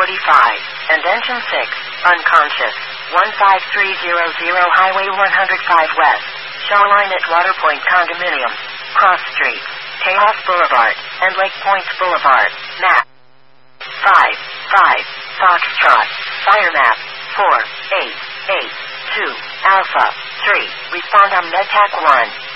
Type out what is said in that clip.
and engine 6, unconscious. 15300 Highway 105 West, Shoreline at Waterpoint Condominium, Cross Street, Chaos Boulevard, and Lake Points Boulevard. Map 55 Foxtrot, Fire Map 4882 Alpha 3. Respond on MedTech 1.